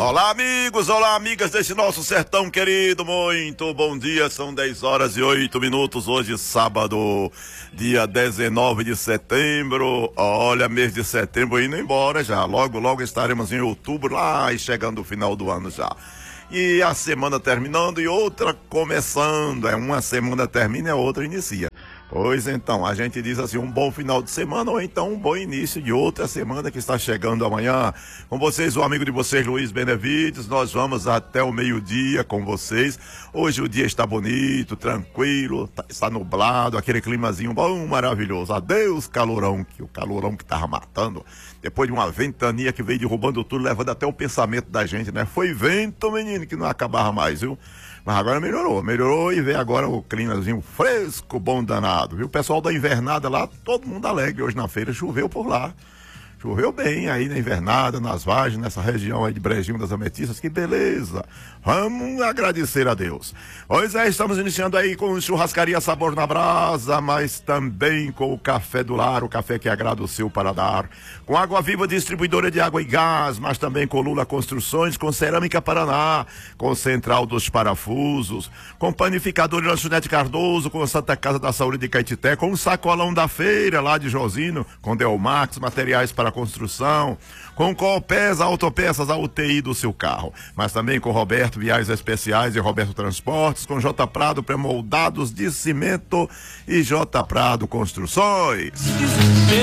Olá, amigos, olá, amigas desse nosso sertão querido, muito bom dia, são 10h08, hoje sábado, dia 19 de setembro, olha, mês de setembro indo embora já, logo estaremos em outubro, lá e chegando o final do ano já. E a semana terminando e outra começando, uma semana termina e a outra inicia. Pois então, a gente diz assim, um bom final de semana ou então um bom início de outra semana que está chegando amanhã. Com vocês, o amigo de vocês, Luiz Benevides, nós vamos até o meio-dia com vocês. Hoje o dia está bonito, tranquilo, está nublado, aquele climazinho bom, maravilhoso. Adeus, calorão, que o calorão que estava matando. Depois de uma ventania que veio derrubando tudo, levando até o pensamento da gente, né? Foi vento, menino, que não acabava mais, viu? Mas agora melhorou e vê agora o climazinho fresco, bom danado, viu? O pessoal da invernada lá, todo mundo alegre hoje na feira, choveu por lá. Choveu bem aí na invernada, nas vargens, nessa região aí de Brejinho das Ametistas, que beleza! Vamos agradecer a Deus. Pois é, estamos iniciando aí com churrascaria Sabor na Brasa, mas também com o Café do Lar, o café que agrada o seu paladar. Com Água Viva, distribuidora de água e gás, mas também com Lula Construções, com Cerâmica Paraná, com Central dos Parafusos, com Panificador e Lanchonete Cardoso, com Santa Casa da Saúde de Caetité, com o Sacolão da Feira lá de Josino, com Delmax, materiais para construção, com Coopes, Autopeças, a UTI do seu carro, mas também com Roberto Viagens Especiais e Roberto Transportes, com J Prado Premoldados de Cimento e J Prado Construções.